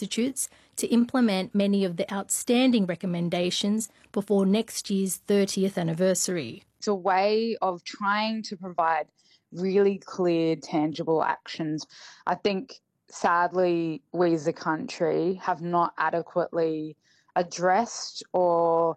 Institutes to implement many of the outstanding recommendations before next year's 30th anniversary. It's a way of trying to provide really clear, tangible actions. I think, sadly, we as a country have not adequately addressed or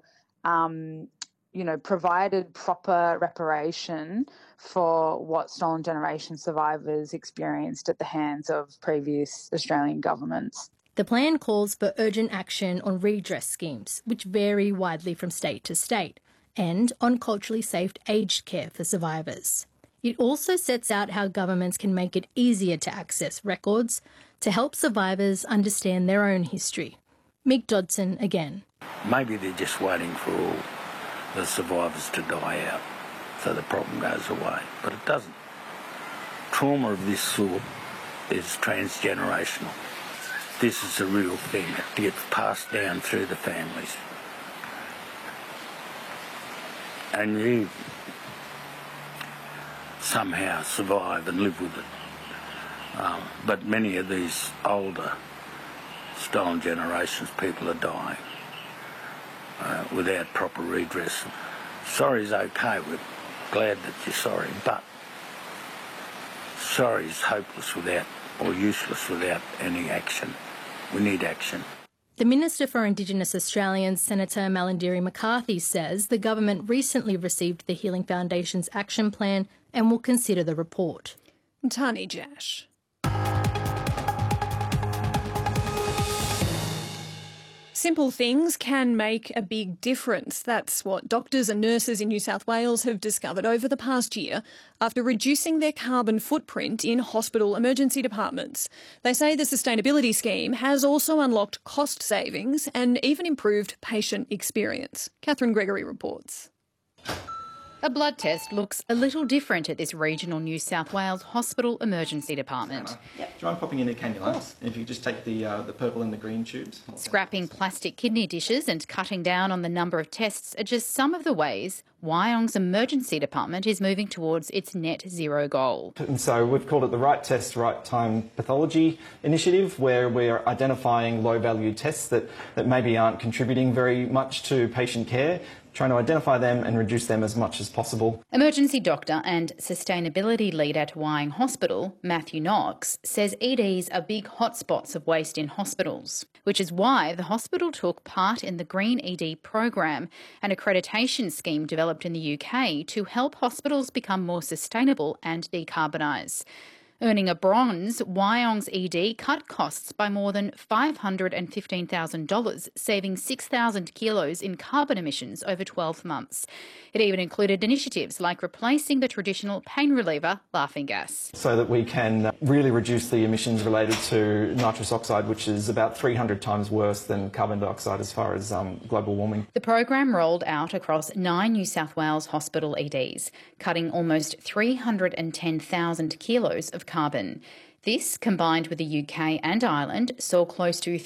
provided proper reparation for what stolen generation survivors experienced at the hands of previous Australian governments. The plan calls for urgent action on redress schemes, which vary widely from state to state, and on culturally safe aged care for survivors. It also sets out how governments can make it easier to access records to help survivors understand their own history. Mick Dodson again. Maybe they're just waiting for all the survivors to die out so the problem goes away, but it doesn't. Trauma of this sort is transgenerational. This is a real thing. It gets passed down through the families. And you somehow survive and live with it. But many of these older stolen generations, people are dying without proper redress. Sorry's okay, we're glad that you're sorry, but sorry is hopeless without, or useless without any action. We need action. The Minister for Indigenous Australians, Senator Malarndirri McCarthy, says the government recently received the Healing Foundation's action plan and will consider the report. Tani Jash. Simple things can make a big difference. That's what doctors and nurses in New South Wales have discovered over the past year after reducing their carbon footprint in hospital emergency departments. They say the sustainability scheme has also unlocked cost savings and even improved patient experience. Catherine Gregory reports. A blood test looks a little different at this regional New South Wales hospital emergency department. Yep. Do you mind popping in a cannula? And if you just take the purple and the green tubes. Scrapping plastic kidney dishes and cutting down on the number of tests are just some of the ways Wyong's emergency department is moving towards its net zero goal. And so we've called it the Right Test, Right Time Pathology Initiative, where we're identifying low-value tests that maybe aren't contributing very much to patient care, trying to identify them and reduce them as much as possible. Emergency doctor and sustainability lead at Wyong Hospital, Matthew Knox, says EDs are big hotspots of waste in hospitals, which is why the hospital took part in the Green ED program, an accreditation scheme developed in the UK to help hospitals become more sustainable and decarbonise. Earning a bronze, Wyong's ED cut costs by more than $515,000, saving 6,000 kilos in carbon emissions over 12 months. It even included initiatives like replacing the traditional pain reliever, laughing gas. So that we can really reduce the emissions related to nitrous oxide, which is about 300 times worse than carbon dioxide as far as global warming. The program rolled out across 9 New South Wales hospital EDs, cutting almost 310,000 kilos of carbon. This, combined with the UK and Ireland, saw close to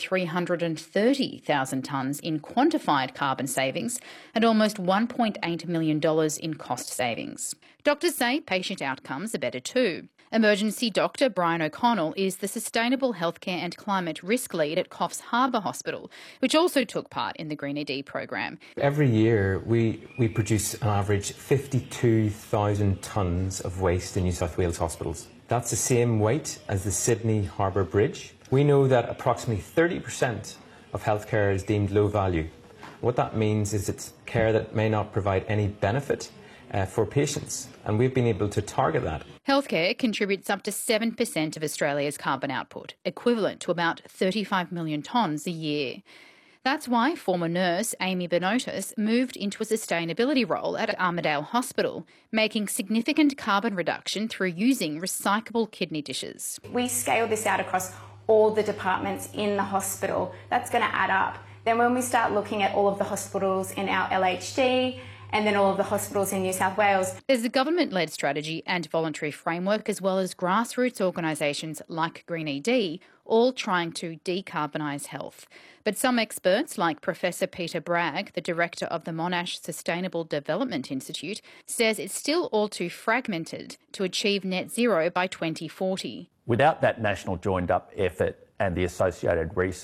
330,000 tonnes in quantified carbon savings and almost $1.8 million in cost savings. Doctors say patient outcomes are better too. Emergency doctor Brian O'Connell is the Sustainable Healthcare and Climate Risk Lead at Coffs Harbour Hospital, which also took part in the Green ED program. Every year we produce on average 52,000 tonnes of waste in New South Wales hospitals. That's the same weight as the Sydney Harbour Bridge. We know that approximately 30% of healthcare is deemed low value. What that means is it's care that may not provide any benefit for patients, and we've been able to target that. Healthcare contributes up to 7% of Australia's carbon output, equivalent to about 35 million tonnes a year. That's why former nurse Amy Benotis moved into a sustainability role at Armidale Hospital, making significant carbon reduction through using recyclable kidney dishes. We scale this out across all the departments in the hospital. That's going to add up. Then when we start looking at all of the hospitals in our LHD, and then all of the hospitals in New South Wales. There's a government-led strategy and voluntary framework, as well as grassroots organisations like Green ED, all trying to decarbonise health. But some experts, like Professor Peter Bragg, the director of the Monash Sustainable Development Institute, says it's still all too fragmented to achieve net zero by 2040. Without that national joined-up effort and the associated resources,